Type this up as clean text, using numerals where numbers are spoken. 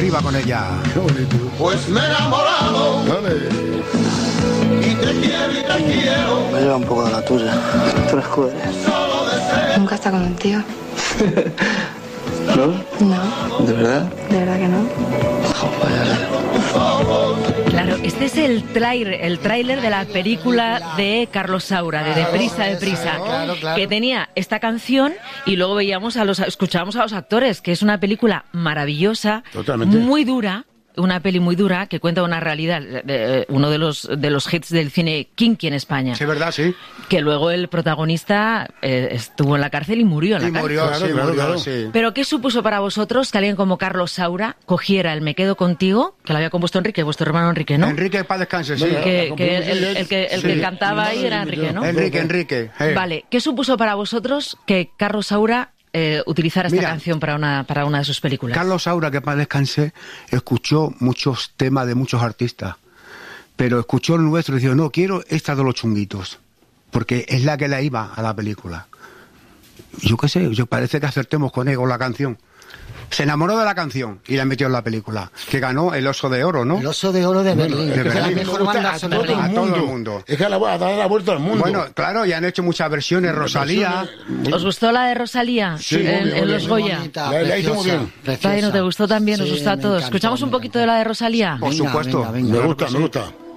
arriba con ella. Qué bonito. Pues me he enamorado Dale. y te quiero y te quiero. Me lleva un poco de la tuya. Tú eres cruel. Nunca está con un tío. ¿No? No, ¿De verdad? de verdad que no. Claro, este es el tráiler de la película de Carlos Saura, de Deprisa, Deprisa, que tenía esta canción y luego escuchábamos a los actores, que es una película maravillosa, Totalmente. muy dura. Una peli muy dura que cuenta una realidad, uno de los hits del cine kinky en España. Sí, verdad, sí. Que luego el protagonista estuvo en la cárcel y murió en la cárcel. Murió, Claro, sí, claro, murió, claro. sí. Pero ¿qué supuso para vosotros que alguien como Carlos Saura cogiera el Me quedo contigo, que lo había compuesto Enrique, vuestro hermano Enrique, ¿no? Enrique, paz descanse, sí. Venga. Que el que Sí. cantaba ahí era Enrique, ¿no? Enrique. Vale, ¿qué supuso para vosotros que Carlos Saura utilizara esta Mira, canción para una de sus películas? Carlos Saura, que paz descanse, escuchó muchos temas de muchos artistas, pero escuchó el nuestro y dijo, no, quiero esta de los chunguitos, porque es la que le iba a la película. Yo qué sé, parece que acertemos con él, con la canción. Se enamoró de la canción y la metió en la película, que ganó el Oso de Oro, ¿no? El Oso de Oro de Berlín. de que es la Berlín. mejor banda a sonora. todo, A todo el mundo. Es que a dar la vuelta al mundo. Bueno, claro, y han hecho muchas versiones, Rosalía. ¿Os gustó la de Rosalía Sí, en Los Goya? La hizo muy bien. Ay, ¿no te gustó también? Nos Sí, gustó a me todos. encantó, ¿Escuchamos un me poquito de la de Rosalía? Por supuesto. Me gusta.